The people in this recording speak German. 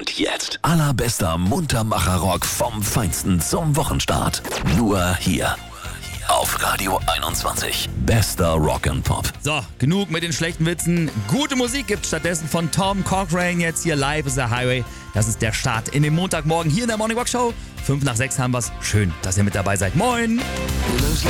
Und jetzt allerbester Muntermacher-Rock vom Feinsten zum Wochenstart. Nur hier auf Radio 21. Bester Rock'n'Pop. So, genug mit den schlechten Witzen. Gute Musik gibt's stattdessen von Tom Cochrane. Jetzt hier Live is a Highway. Das ist der Start in den Montagmorgen hier in der Morning Rock Show. 5 nach 6 haben wir's. Schön, dass ihr mit dabei seid. Moin! Those